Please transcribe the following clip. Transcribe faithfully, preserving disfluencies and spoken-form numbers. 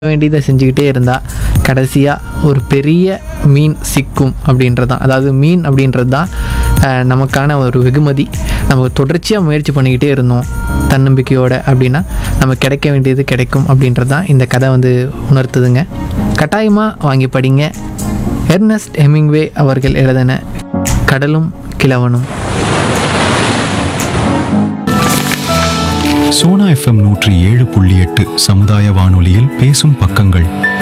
வேண்டியதை செஞ்சுக்கிட்டே இருந்தால் கடைசியாக ஒரு பெரிய மீன் சிக்கும் அப்படின்றது தான். அதாவது மீன் அப்படின்றது தான் அஹ், நமக்கான ஒரு வெகுமதி. நம்ம தொடர்ச்சியாக முயற்சி பண்ணிக்கிட்டே இருந்தோம் தன்னம்பிக்கையோட அப்படின்னா நம்ம கிடைக்க வேண்டியது கிடைக்கும் அப்படின்றது தான் இந்த கதை வந்து உணர்த்துதுங்க. கட்டாயமாக வாங்கி படிங்க. எர்னஸ்ட் ஹெமிங்வே அவர்கள் எழுதின கடலும் கிழவனும். சோனா எஃப்எம் நூற்றி ஏழு புள்ளி எட்டு சமுதாய வானொலியில் பேசும் பக்கங்கள்.